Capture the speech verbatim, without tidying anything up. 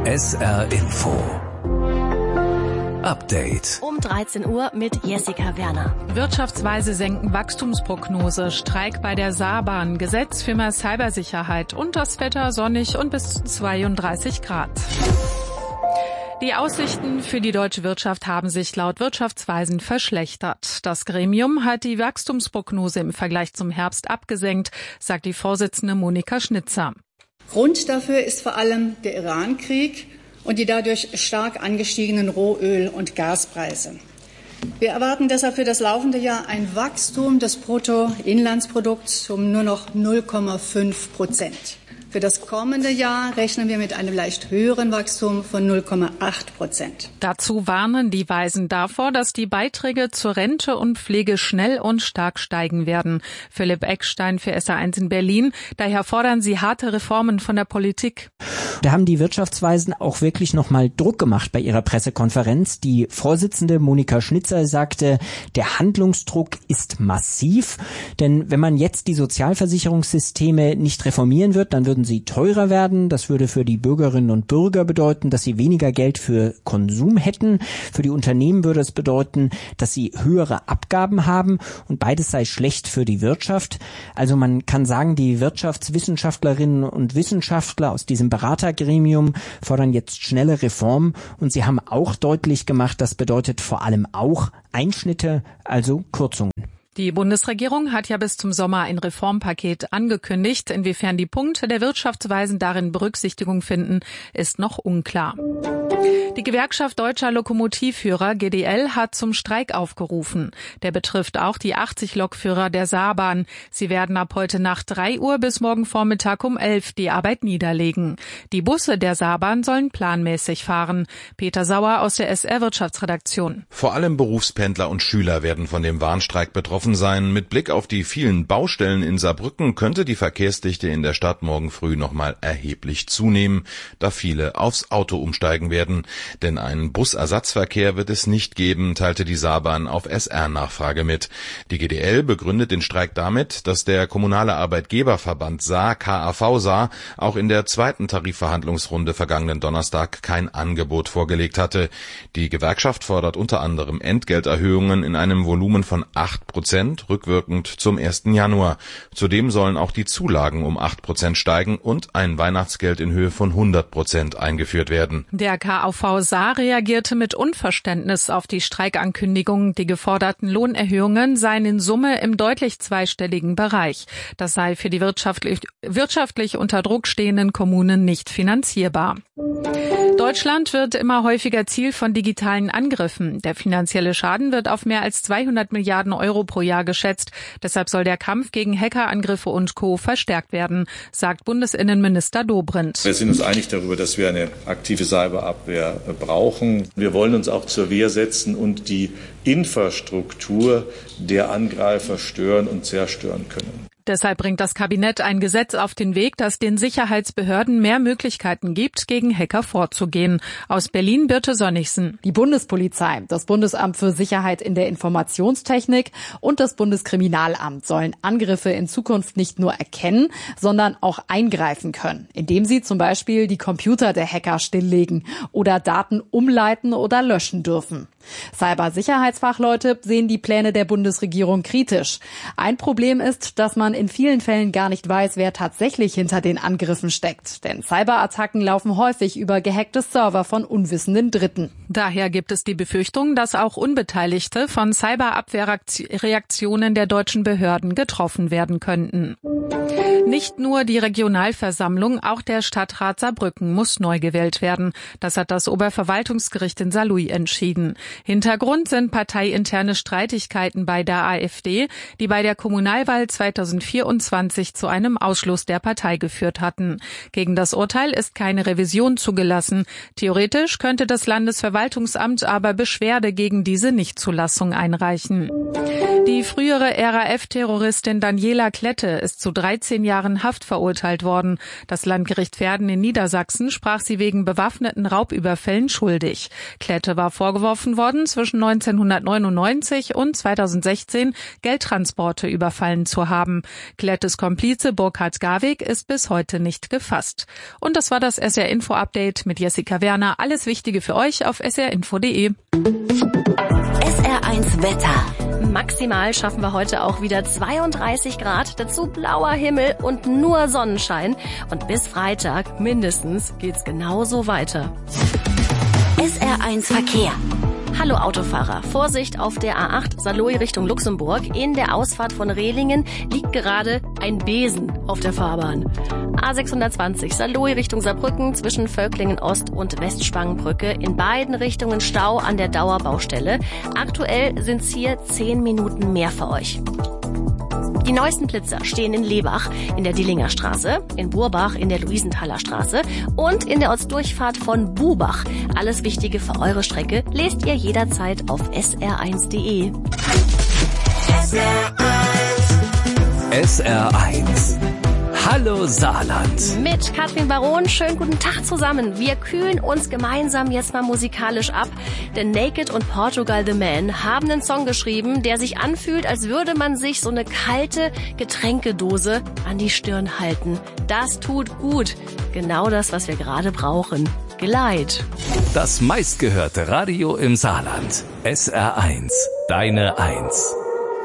S R Info Update. Um dreizehn Uhr mit Jessica Werner. Wirtschaftsweise senken Wachstumsprognose, Streik bei der Saarbahn, Gesetz für mehr Cybersicherheit und das Wetter sonnig und bis zu zweiunddreißig Grad. Die Aussichten für die deutsche Wirtschaft haben sich laut Wirtschaftsweisen verschlechtert. Das Gremium hat die Wachstumsprognose im Vergleich zum Herbst abgesenkt, sagt die Vorsitzende Monika Schnitzer. Grund dafür ist vor allem der Iran-Krieg und die dadurch stark angestiegenen Rohöl- und Gaspreise. Wir erwarten deshalb für das laufende Jahr ein Wachstum des Bruttoinlandsprodukts um nur noch null Komma fünf Prozent. Für das kommende Jahr rechnen wir mit einem leicht höheren Wachstum von null Komma acht Prozent. Dazu warnen die Weisen davor, dass die Beiträge zur Rente und Pflege schnell und stark steigen werden. Philipp Eckstein für S R eins in Berlin. Daher fordern sie harte Reformen von der Politik. Da haben die Wirtschaftsweisen auch wirklich nochmal Druck gemacht bei ihrer Pressekonferenz. Die Vorsitzende Monika Schnitzer sagte, der Handlungsdruck ist massiv. Denn wenn man jetzt die Sozialversicherungssysteme nicht reformieren wird, dann würden sie teurer werden. Das würde für die Bürgerinnen und Bürger bedeuten, dass sie weniger Geld für Konsum hätten. Für die Unternehmen würde es bedeuten, dass sie höhere Abgaben haben. Und beides sei schlecht für die Wirtschaft. Also man kann sagen, die Wirtschaftswissenschaftlerinnen und Wissenschaftler aus diesem Beratergremium fordern jetzt schnelle Reformen. Und sie haben auch deutlich gemacht, das bedeutet vor allem auch Einschnitte, also Kürzungen. Die Bundesregierung hat ja bis zum Sommer ein Reformpaket angekündigt. Inwiefern die Punkte der Wirtschaftsweisen darin Berücksichtigung finden, ist noch unklar. Die Gewerkschaft Deutscher Lokomotivführer G D L hat zum Streik aufgerufen. Der betrifft auch die achtzig Lokführer der Saarbahn. Sie werden ab heute Nacht drei Uhr bis morgen Vormittag um elf die Arbeit niederlegen. Die Busse der Saarbahn sollen planmäßig fahren. Peter Sauer aus der S R Wirtschaftsredaktion. Vor allem Berufspendler und Schüler werden von dem Warnstreik betroffen sein. Mit Blick auf die vielen Baustellen in Saarbrücken könnte die Verkehrsdichte in der Stadt morgen früh nochmal erheblich zunehmen, da viele aufs Auto umsteigen werden. Denn einen Busersatzverkehr wird es nicht geben, teilte die Saarbahn auf S R-Nachfrage mit. Die G D L begründet den Streik damit, dass der kommunale Arbeitgeberverband Saar, K A V Saar, auch in der zweiten Tarifverhandlungsrunde vergangenen Donnerstag kein Angebot vorgelegt hatte. Die Gewerkschaft fordert unter anderem Entgelterhöhungen in einem Volumen von acht Prozent, rückwirkend zum ersten Januar. Zudem sollen auch die Zulagen um acht Prozent steigen und ein Weihnachtsgeld in Höhe von hundert Prozent eingeführt werden. Der K A V Saar reagierte mit Unverständnis auf die Streikankündigung. Die geforderten Lohnerhöhungen seien in Summe im deutlich zweistelligen Bereich. Das sei für die wirtschaftlich, wirtschaftlich unter Druck stehenden Kommunen nicht finanzierbar. Deutschland wird immer häufiger Ziel von digitalen Angriffen. Der finanzielle Schaden wird auf mehr als zweihundert Milliarden Euro pro Jahr geschätzt. Deshalb soll der Kampf gegen Hackerangriffe und Co. verstärkt werden, sagt Bundesinnenminister Dobrindt. Wir sind uns einig darüber, dass wir eine aktive Cyberabwehr brauchen. Wir wollen uns auch zur Wehr setzen und die Infrastruktur der Angreifer stören und zerstören können. Deshalb bringt das Kabinett ein Gesetz auf den Weg, das den Sicherheitsbehörden mehr Möglichkeiten gibt, gegen Hacker vorzugehen. Aus Berlin Birte Sönnigsen. Die Bundespolizei, das Bundesamt für Sicherheit in der Informationstechnik und das Bundeskriminalamt sollen Angriffe in Zukunft nicht nur erkennen, sondern auch eingreifen können, indem sie zum Beispiel die Computer der Hacker stilllegen oder Daten umleiten oder löschen dürfen. Cybersicherheitsfachleute sehen die Pläne der Bundesregierung kritisch. Ein Problem ist, dass man in vielen Fällen gar nicht weiß, wer tatsächlich hinter den Angriffen steckt. Denn Cyberattacken laufen häufig über gehackte Server von unwissenden Dritten. Daher gibt es die Befürchtung, dass auch Unbeteiligte von Cyberabwehrreaktionen der deutschen Behörden getroffen werden könnten. Nicht nur die Regionalversammlung, auch der Stadtrat Saarbrücken muss neu gewählt werden. Das hat das Oberverwaltungsgericht in Saarlouis entschieden. Hintergrund sind parteiinterne Streitigkeiten bei der AfD, die bei der Kommunalwahl zweitausendvierundzwanzig zu einem Ausschluss der Partei geführt hatten. Gegen das Urteil ist keine Revision zugelassen. Theoretisch könnte das Landesverwaltungsamt aber Beschwerde gegen diese Nichtzulassung einreichen. Die frühere R A F-Terroristin Daniela Klette ist zu dreizehn Jahren Haft verurteilt worden. Das Landgericht Verden in Niedersachsen sprach sie wegen bewaffneten Raubüberfällen schuldig. Klette war vorgeworfen worden, geworden, zwischen neunzehnhundertneunundneunzig und zweitausendsechzehn Geldtransporte überfallen zu haben. Klettes Komplize Burkhard Garwig ist bis heute nicht gefasst. Und das war das S R Info Update mit Jessica Werner. Alles Wichtige für euch auf s r info punkt d e. S R eins Wetter. Maximal schaffen wir heute auch wieder zweiunddreißig Grad, dazu blauer Himmel und nur Sonnenschein. Und bis Freitag mindestens geht's genauso weiter. S R eins Verkehr. Hallo Autofahrer, Vorsicht auf der A acht Saarlouis Richtung Luxemburg. In der Ausfahrt von Rehlingen liegt gerade ein Besen auf der Fahrbahn. A sechshundertzwanzig Saarlouis Richtung Saarbrücken zwischen Völklingen Ost und Westspangenbrücke. In beiden Richtungen Stau an der Dauerbaustelle. Aktuell sind's hier zehn Minuten mehr für euch. Die neuesten Blitzer stehen in Lebach in der Dillinger Straße, in Burbach in der Luisenthaler Straße und in der Ortsdurchfahrt von Bubach. Alles Wichtige für eure Strecke lest ihr jederzeit auf s r eins punkt d e. S R eins. Hallo Saarland. Mit Katrin Baron, schönen guten Tag zusammen. Wir kühlen uns gemeinsam jetzt mal musikalisch ab, denn Naked und Portugal the Man haben einen Song geschrieben, der sich anfühlt, als würde man sich so eine kalte Getränkedose an die Stirn halten. Das tut gut. Genau das, was wir gerade brauchen. Geleit. Das meistgehörte Radio im Saarland. S R eins. Deine Eins.